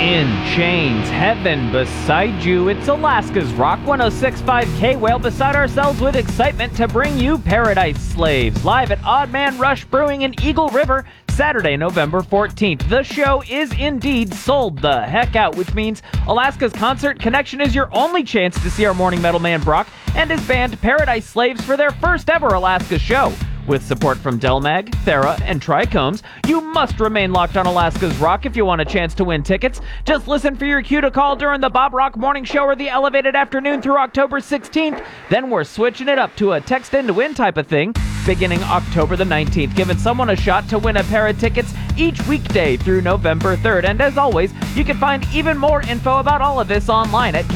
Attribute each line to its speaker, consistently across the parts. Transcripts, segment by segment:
Speaker 1: in chains, heaven beside you. It's Alaska's Rock 106.5 K-Whale beside ourselves with excitement to bring you Paradise Slaves, live at Odd Man Rush Brewing in Eagle River, Saturday, November 14th. The show is indeed sold the heck out, which means Alaska's Concert Connection is your only chance to see our morning metal man Brock and his band Paradise Slaves for their first ever Alaska show. With support from Delmag, Thera, and Trichomes, you must remain locked on Alaska's Rock if you want a chance to win tickets. Just listen for your cue to call during the Bob Rock Morning Show or the Elevated Afternoon through October 16th. Then we're switching it up to a text in to win type of thing beginning October the 19th, giving someone a shot to win a pair of tickets each weekday through November 3rd. And as always, you can find even more info about all of this online at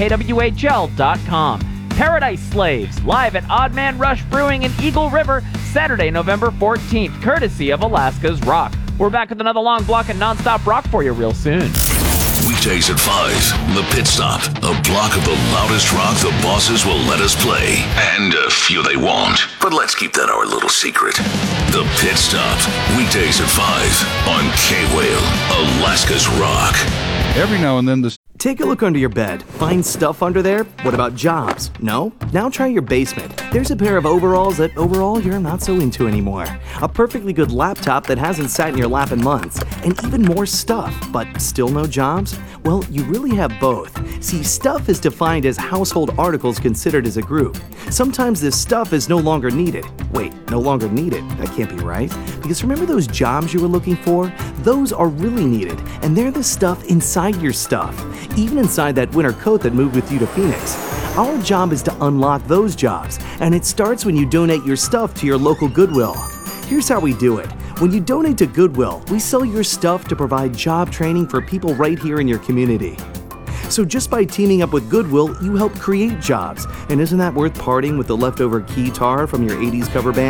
Speaker 1: kwhl.com. Paradise Slaves, live at Odd Man Rush Brewing in Eagle River, Saturday, November 14th, courtesy of Alaska's Rock. We're back with another long block of nonstop rock for you real soon.
Speaker 2: Weekdays at 5, The Pit Stop, a block of the loudest rock the bosses will let us play. And a few they won't. But let's keep that our little secret. The Pit Stop, weekdays at 5 on K-Whale, Alaska's Rock.
Speaker 3: Every now and then the
Speaker 4: Take a look under your bed. Find stuff under there? What about jobs? No? Now try your basement. There's a pair of overalls that overall you're not so into anymore. A perfectly good laptop that hasn't sat in your lap in months. And even more stuff, but still no jobs? Well, you really have both. See, stuff is defined as household articles considered as a group. Sometimes this stuff is no longer needed. Wait, no longer needed? That can't be right. Because remember those jobs you were looking for? Those are really needed, and they're the stuff inside your stuff. Even inside that winter coat that moved with you to Phoenix. Our job is to unlock those jobs, and it starts when you donate your stuff to your local Goodwill. Here's how we do it. When you donate to Goodwill, we sell your stuff to provide job training for people right here in your community. So just by teaming up with Goodwill, you help create jobs. And isn't that worth parting with the leftover keytar from your 80s cover band?